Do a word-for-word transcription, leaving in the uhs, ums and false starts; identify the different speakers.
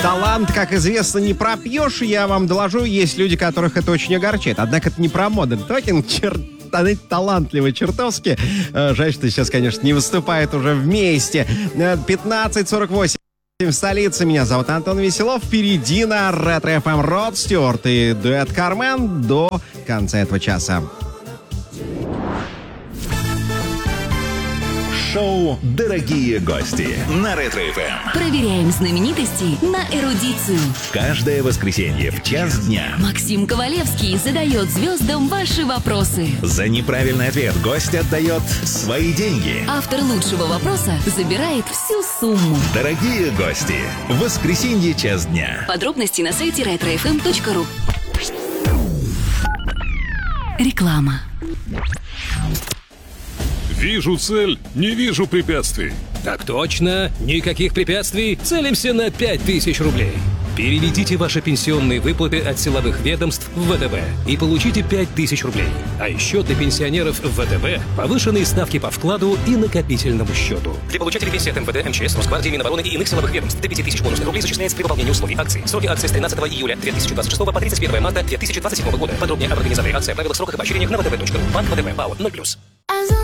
Speaker 1: Талант, как известно, не пропьешь. Я вам доложу, есть люди, которых это очень огорчает. Однако это не про Modern Talking. Черт, они талантливы чертовски. Жаль, что сейчас, конечно, не выступает уже вместе. пятнадцать сорок восемь в столице. Меня зовут Антон Веселов. Впереди на Ретро эф эм Род Стюарт и дуэт Кармен до конца этого часа.
Speaker 2: Шоу «Дорогие гости» на Ретро эф эм.
Speaker 3: Проверяем знаменитостей на эрудицию.
Speaker 2: Каждое воскресенье в час дня
Speaker 3: Максим Ковалевский задает звездам ваши вопросы.
Speaker 2: за неправильный ответ гость отдает свои деньги.
Speaker 3: Автор лучшего вопроса забирает всю сумму.
Speaker 2: Дорогие гости, в воскресенье час дня.
Speaker 3: Подробности на сайте ретро эф эм точка ру. Реклама.
Speaker 4: Вижу цель, не вижу препятствий.
Speaker 5: Так точно, никаких препятствий, целимся на пять тысяч рублей. Переведите ваши пенсионные выплаты от силовых ведомств в вэ тэ вэ и получите пять тысяч рублей. А еще для пенсионеров в вэ тэ вэ повышенные ставки по вкладу и накопительному счету. Для получателей пенсии от эм вэ дэ, эм че эс, Росгвардии, Минобороны и иных силовых ведомств до пяти тысяч бонусных рублей зачисляется при выполнении условий акции. Сроки акции с тринадцатого июля две тысячи двадцать шестого по тридцать первое марта две тысячи двадцать седьмого года. Подробнее об организации акции, правилах, сроках и поощрениях на вэ тэ вэ точка ру. Банк вэ тэ вэ, ПАО ноль плюс.